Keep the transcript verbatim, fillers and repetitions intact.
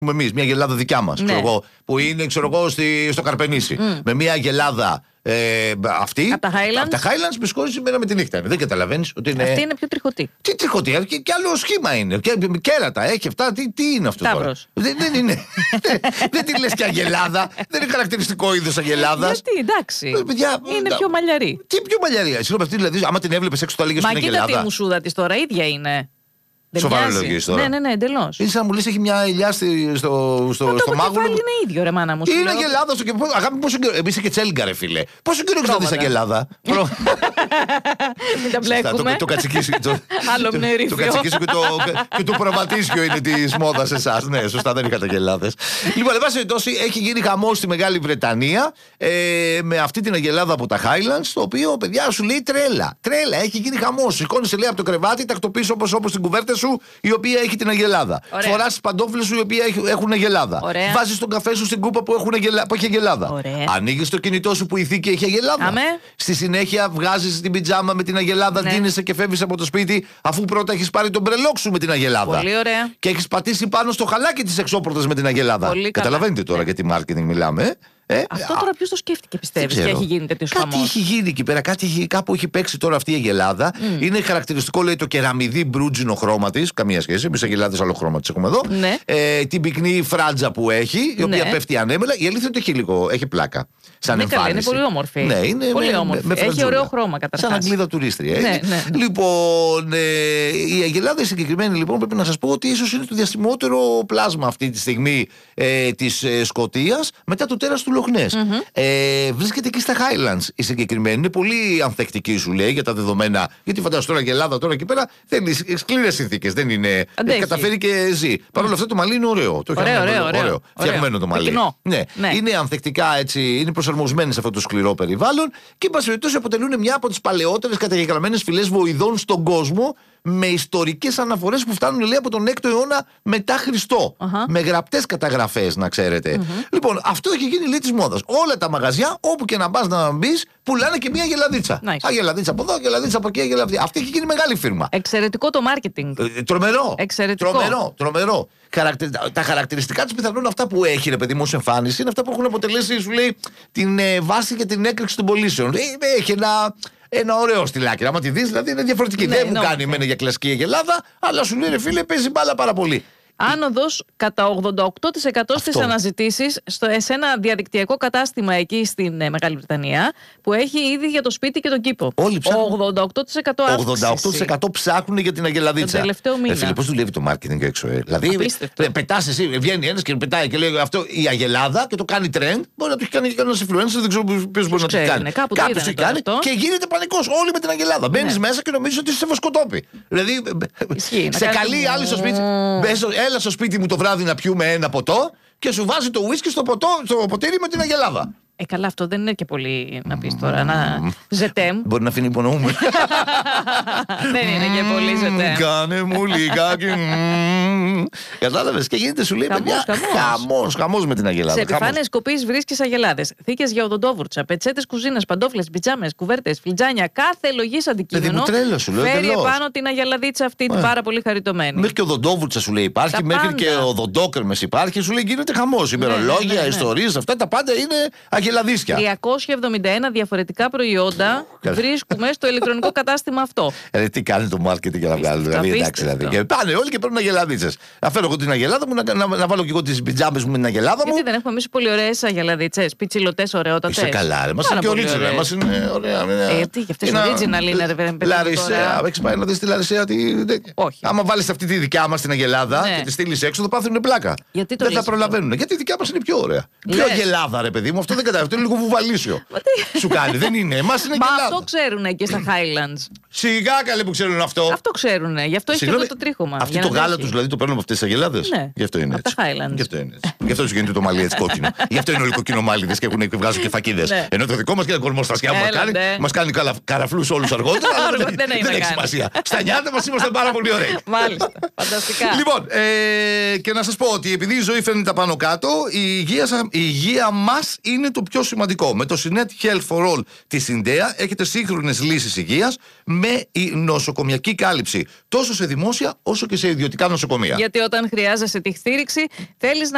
εμείς, μια αγελάδα δικιά μας, Ναι. που είναι ξέρω εγώ, στη, στο Καρπενήσι. Mm. Με μια αγελάδα ε, αυτή. Από τα Highlands. Από τα Highlands με σκόρει σήμερα με τη νύχτα. Δεν καταλαβαίνεις ότι είναι. Αυτή είναι πιο τριχωτή. Τι τριχωτή, και, και άλλο σχήμα είναι. Και, κέρατα, έχει αυτά. Τι, τι είναι αυτό τώρα. Δεν, δεν είναι. δεν, δεν τη λες και αγελάδα. Δεν είναι χαρακτηριστικό είδος αγελάδας. Γιατί, εντάξει. Ε, παιδιά, είναι να, πιο μαλλιαρή. Τι πιο μαλλιαρή. Συγγνώμη, αυτή δηλαδή, άμα την έβλεπες έξω, το έλεγες ότι είναι αγελάδα. Μα κοίτα τη μουσούδα της τώρα, ίδια είναι. Σοβαρά λογική τώρα. Ναι, ναι, ναι, εντελώς. Είναι σαν να μου λες έχει μια ελιά στο, στο, στο, στο μάγουλο. Το κεφάλι είναι ίδιο, ρε μάνα μου. Είναι αγελάδα στο κεφάλι. Αγάπη, πόσο καιρό. Εμείς είσαι και τσέλιγκα, ρε φίλε. Πόσο καιρό έχεις να δεις αγελάδα. Μην τα μπλέκουμε. Το κατσικίσιο. Άλλο μνερίφιο. Το κατσικίσιο και το προβατίσιο είναι της μόδας εσάς. Ναι, σωστά, δεν είχατε αγελάδες. Λοιπόν, εν πάση περιπτώσει, έχει γίνει χαμός στη Μεγάλη Βρετανία με αυτή την αγελάδα από τα Highlands, το οποίο, παιδιά, σου λέει τρέλα. Τρέλα, έχει γίνει χαμός. Σηκώνεσαι, λέει, από το κρεβάτι, τακτοποιείς όπως την κουβέρτα σου, η οποία έχει την αγελάδα. Φοράς τις παντόφλες σου, οι οποίες έχουν αγελάδα. Βάζεις τον καφέ σου στην κούπα που, έχουν αγελα... που έχει αγελάδα. Ανοίγεις το κινητό σου που η θήκη έχει αγελάδα. Αμέ. Στη συνέχεια βγάζεις την πιτζάμα με την αγελάδα, ναι. Δίνεσαι και φεύγεις από το σπίτι, αφού πρώτα έχεις πάρει τον μπρελόκ σου με την αγελάδα. Πολύ ωραία. Και έχεις πατήσει πάνω στο χαλάκι της εξώπορτας με την αγελάδα. Πολύ Καταλαβαίνετε τώρα, ναι. Για τι marketing μιλάμε. Ε, Αυτό τώρα ποιος το σκέφτηκε, πιστεύεις, και έχει γίνει τέτοιος χαμός. Κάτι έχει γίνει εκεί πέρα, κάτι έχει, κάπου έχει παίξει τώρα αυτή η αγελάδα. Mm. Είναι χαρακτηριστικό, λέει, το κεραμιδί μπρούτζινο χρώμα της. Καμία σχέση. Εμείς αγελάδες άλλο χρώμα τις έχουμε εδώ. Ναι. Ε, την πυκνή φράτζα που έχει, η οποία ναι. Πέφτει ανέμελα. Η αλήθεια είναι ότι έχει λίγο, έχει πλάκα. Σαν ναι, εμφάνιση. Είναι πολύ όμορφη. Ναι, είναι πολύ με, όμορφη. Με, με έχει ωραίο χρώμα καταρχάς. Σαν Αγγλίδα τουρίστρια. Ναι, ναι, ναι. Λοιπόν, ε, η αγελάδα η συγκεκριμένη, λοιπόν, πρέπει να σας πω ότι ίσως είναι το διαστημότερο πλάσμα αυτή τη στιγμή ε, της ε, Σκωτίας μετά το τέρας του Λοχνές. Mm-hmm. Ε, βρίσκεται εκεί στα Highlands η συγκεκριμένη. Είναι πολύ ανθεκτική, σου λέει, για τα δεδομένα. Γιατί φαντάζομαι τώρα η Ελλάδα τώρα εκεί πέρα θέλει σκληρές συνθήκες. Δεν είναι. Αντέχει. Καταφέρει και ζει. Mm. Παρ' όλα αυτά το μαλλί είναι ωραίο. Το ωραίο, ωραίο, ωραίο, ωραίο. Φτιαγμένο το μαλλί. Ναι. Ναι. Είναι ανθεκτικά έτσι, είναι προσαρμοσμένοι σε αυτό το σκληρό περιβάλλον και, εν πάση περιπτώσει, αποτελούν μια από τις παλαιότερες καταγεγραμμένες φυλές βοηδών στον κόσμο, με ιστορικές αναφορές που φτάνουν, λέει, από τον έκτο αιώνα μετά Χριστό. Uh-huh. Με γραπτές καταγραφές, να ξέρετε. Uh-huh. Λοιπόν, αυτό έχει γίνει, λέει, της μόδας. Όλα τα μαγαζιά, όπου και να πας να μπεις, πουλάνε και μία γελαδίτσα. Nice. Αγελαδίτσα από εδώ, γελαδίτσα από εκεί, αγελαδίτσα. Αυτή έχει γίνει μεγάλη φίρμα. Εξαιρετικό το marketing. Ε, τρομερό. Εξαιρετικό. Τρομερό, τρομερό. Χαρακτη... Τα χαρακτηριστικά της πιθανόν αυτά που έχει, ρε παιδί μου, ως εμφάνιση, είναι αυτά που έχουν αποτελέσει, σου λέει, την ε, βάση και την έκρηξη των πωλήσεων. Ε, έχει ένα. Ένα ωραίο στυλάκι. Άμα τη δεις, δηλαδή είναι διαφορετική. Ναι, δεν μου κάνει εμένα για κλασική αγελάδα, αλλά σου λέει, ρε φίλε, παίζει μπάλα πάρα πολύ. Άνοδος κατά ογδόντα οκτώ τοις εκατό στις αναζητήσεις στο, σε ένα διαδικτυακό κατάστημα εκεί στην ε, Μεγάλη Βρετανία, που έχει ήδη για το σπίτι και τον κήπο. Όλοι ψάχνουν. ογδόντα οκτώ τοις εκατό αύξηση. ογδόντα οκτώ τοις εκατό ψάχνουν για την αγελαδίτσα. Τον τελευταίο μήνα. Ε, φίλε, πώς δουλεύει το marketing έξω, ε? Δηλαδή, πετάς εσύ, βγαίνει ένας και πετάει και λέει αυτό η αγελάδα και το κάνει trend. Μπορεί να το έχει κάνει και κανένας influencer, δεν ξέρω ποιος μπορεί να το κάνει. Κάποιος το κάνει και γίνεται πανικός. Όλοι με την αγελάδα. Μπαίνεις μέσα και νομίζεις ότι είσαι βοσκοτόπι. Δηλαδή, σε καλεί άλλη στο σπίτι. Έλα στο σπίτι μου το βράδυ να πιούμε ένα ποτό και σου βάζει το ουίσκι στο, ποτό, στο ποτήρι με την αγελάδα. Ε, καλά, αυτό δεν είναι και πολύ να πεις τώρα. Να... Ζετέμ. Μπορεί να αφήνει υπονοούμε. Δεν είναι και πολύ ζετέμ. Κάνε μου λιγάκι. Κατάλαβες, και γίνεται, σου λέει, παιδιά, χαμός, χαμός με την αγελάδα. Σε επιφάνειες κοπής βρίσκεις αγελάδες, θήκες για οδοντόβουρτσα, πετσέτες κουζίνας, παντόφλες, πιτζάμες, κουβέρτες, φλιτζάνια, κάθε λογής αντικείμενο. Φέρει επάνω την αγελαδίτσα αυτή την πάρα πολύ χαριτωμένη. Μέχρι και οδοντόβουρτσα, σου λέει, υπάρχει, μέχρι και οδοντόκρεμες υπάρχει, σου λέει, γίνεται χαμός. Ημερολόγια, ιστορίες, αυτά τα πάντα είναι αγελαδίσια. τριακόσια εβδομήντα ένα διαφορετικά προϊόντα βρίσκουμε στο ηλεκτρονικό κατάστημα αυτό. Ε, τι κάνει το marketing για να βγάλει, δηλαδή, εντάξει, δηλαδή. Και πάνε όλοι και παίρνουν αγελαδίτσες. Να φέρω εγώ την αγελάδα μου, να, να, να βάλω και εγώ τις πιτζάμες μου με την αγελάδα μου. Γιατί δεν έχουμε εμείς πολύ ωραίες αγελαδίτσες, πιτσιλωτές, ωραιότατες. Είσαι καλά, ρε. Μας είναι και original. Μας είναι ωραία. Ε, τι, και αυτές είναι original είναι, ρε παιδί. Λαρισαία, έχεις πάει να δεις τη Λαρισαία? Όχι. Άμα βάλεις αυτή τη δικιά μας την αγελάδα και τη στείλεις έξω, θα πάθουν πλάκα. Δεν θα προλαβαίνουν. Γιατί η δικιά μας είναι πιο ωραία. Πιο αγελάδα, ρε παιδί μου, αυτό δεν καταλαβαίνω. Είναι λίγο βουβαλίσιο. Σου κάνει, δεν είναι. Εμάς είναι αγελάδα. Μα αυτό ξέρουν και στα Highlands. Σιγά καλέ που ξέρουν αυτό. Αυτό ξέρουν. Γι' αυτό έχει αυτό το τρίχωμα. Αυτό το γάλα του δηλαδή το παίρνουν από αυτές τις αγελάδες. Ναι. Γι' αυτό είναι από έτσι. Τα Highlands. Γι' αυτό είναι έτσι. Γι' αυτό σου γίνεται το μαλλί έτσι κόκκινο. Γι' αυτό είναι όλοι κοκκινομάλιδες και έχουν βγάζουν και φακίδες. Ναι. Ενώ το δικό μας και τα κορμοστασιά μας κάνει, μας κάνει καραφλούς όλους αργότερα. δεν, δεν, δεν έχει σημασία. Στα νιάτα μας είμαστε πάρα πολύ ωραίοι. Μάλιστα. Φανταστικά. Λοιπόν, ε, και να σας πω ότι επειδή η ζωή φέρνει τα πάνω κάτω, η υγεία, η υγεία μας είναι το πιο σημαντικό. Με το Synet Health for All της Συντέα έχετε σύγχρονες λύσεις υγείας με η νοσοκομιακή κάλυψη τόσο σε δημόσια όσο και σε ιδιωτικά νοσοκομεία. Γιατί όταν χρειάζεσαι τη στήριξη θέλεις να